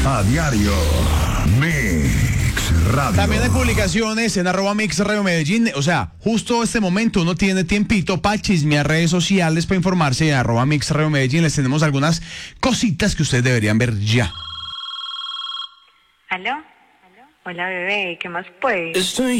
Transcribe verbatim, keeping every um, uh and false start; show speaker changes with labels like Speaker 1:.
Speaker 1: A diario. Mix Radio.
Speaker 2: También hay publicaciones en arroba Mix Radio Medellín. O sea, justo este momento uno tiene tiempito para chismear redes sociales, para informarse. En arroba Mix Radio Medellín les tenemos algunas cositas que ustedes deberían ver ya.
Speaker 3: ¿Aló? Hola, bebé, ¿qué más pues?
Speaker 4: Estoy